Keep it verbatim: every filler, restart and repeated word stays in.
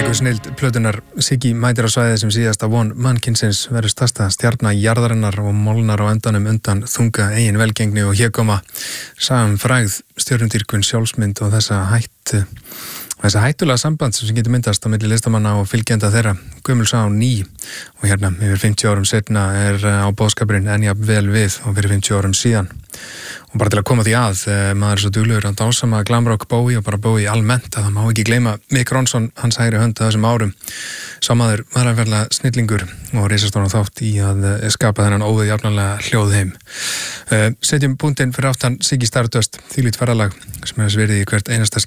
Algjör snild plötunar Siggi mætir á svæðið sem síðasta von mannkynsins verður stærsta stjarna jarðarinnar og molnar á endanum undan þunga eigin velgengni og hér koma sagum frægð, stjörnudýrkun, sjálfsmynd og þessa hættu Þessa hættulega samband sem getur myndast á milli listamanna og fylgjenda þeirra, gömul sá ný og hérna yfir fimmtíu árum setna er á boðskapurinn en jafn vel við og fyrir fimmtíu árum síðan. Og bara til að koma því að, maður er svo duglegur að dásama glamrock Bowie og bara Bowie almennt að það má ekki gleyma Mick Ronson, hans hægri hönd á þessum árum. Sá maður var að verða snillingur og risastóran þátt í að skapa þennan óviðjafnanlega hljóðheim. Uh, setjum punktinn fyrir aftan Siggi Stardust, þvílíkt ferðalag sem er sverið í hvert einasta